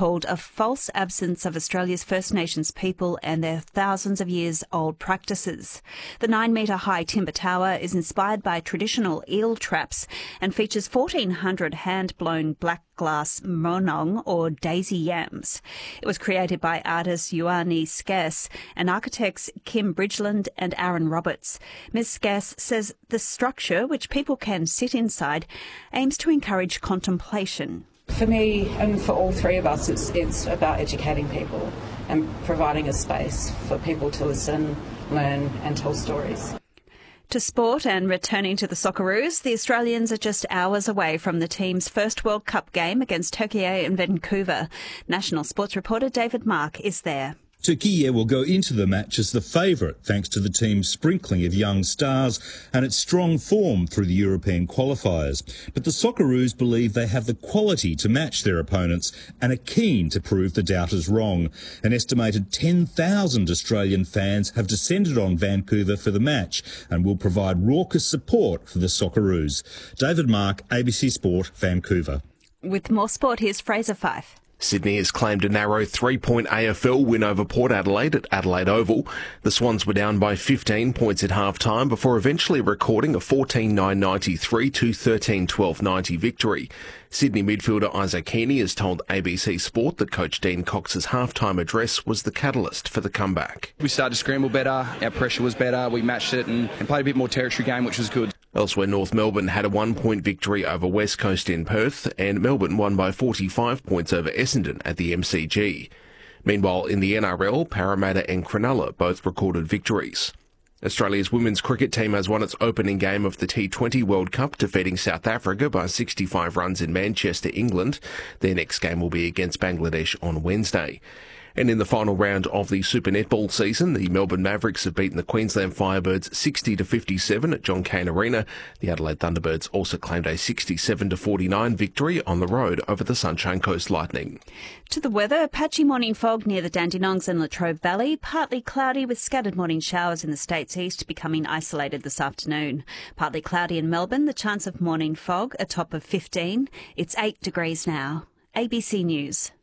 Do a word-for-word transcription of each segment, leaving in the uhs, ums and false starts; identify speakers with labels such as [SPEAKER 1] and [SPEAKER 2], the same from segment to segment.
[SPEAKER 1] called a false absence of Australia's First Nations people and their thousands of years old practices. The nine metre high timber tower is inspired by traditional eel traps and features fourteen hundred hand-blown black glass monong or daisy yams. It was created by artists Ioane Scass and architects Kim Bridgeland and Aaron Roberts. Miz Scass says the structure, which people can sit inside, aims to encourage contemplation.
[SPEAKER 2] For me and for all three of us, it's, it's about educating people and providing a space for people to listen, learn and tell stories.
[SPEAKER 1] To sport and returning to the Socceroos, the Australians are just hours away from the team's first World Cup game against Turkey in Vancouver. National Sports reporter David Mark is there.
[SPEAKER 3] Turkey will go into the match as the favourite thanks to the team's sprinkling of young stars and its strong form through the European qualifiers. But the Socceroos believe they have the quality to match their opponents and are keen to prove the doubters wrong. An estimated ten thousand Australian fans have descended on Vancouver for the match and will provide raucous support for the Socceroos. David Mark, A B C Sport, Vancouver.
[SPEAKER 1] With more sport, here's Fraser Fife.
[SPEAKER 4] Sydney has claimed a narrow three-point A F L win over Port Adelaide at Adelaide Oval. The Swans were down by fifteen points at half-time before eventually recording a fourteen nine ninety-three to thirteen twelve ninety victory. Sydney midfielder Isaac Heaney has told A B C Sport that coach Dean Cox's half-time address was the catalyst for the comeback.
[SPEAKER 5] We started to scramble better, our pressure was better, we matched it and, and played a bit more territory game, which was good.
[SPEAKER 4] Elsewhere, North Melbourne had a one-point victory over West Coast in Perth, and Melbourne won by forty-five points over Essendon at the M C G. Meanwhile, in the N R L, Parramatta and Cronulla both recorded victories. Australia's women's cricket team has won its opening game of the T twenty World Cup, defeating South Africa by sixty-five runs in Manchester, England. Their next game will be against Bangladesh on Wednesday. And in the final round of the Super Netball season, the Melbourne Mavericks have beaten the Queensland Firebirds sixty to fifty-seven at John Cain Arena. The Adelaide Thunderbirds also claimed a sixty-seven to forty-nine victory on the road over the Sunshine Coast Lightning.
[SPEAKER 1] To the weather, patchy morning fog near the Dandenongs and Latrobe Valley, partly cloudy with scattered morning showers in the state's east, becoming isolated this afternoon. Partly cloudy in Melbourne, the chance of morning fog, a top of fifteen. It's eight degrees now. A B C News.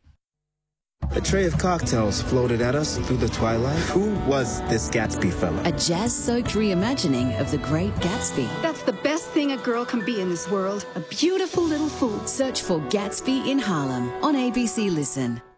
[SPEAKER 6] A tray of cocktails floated at us through the twilight. Who was this Gatsby fella?
[SPEAKER 7] A jazz-soaked reimagining of The Great Gatsby.
[SPEAKER 8] That's the best thing a girl can be in this world. A beautiful little fool.
[SPEAKER 7] Search for Gatsby in Harlem on A B C Listen.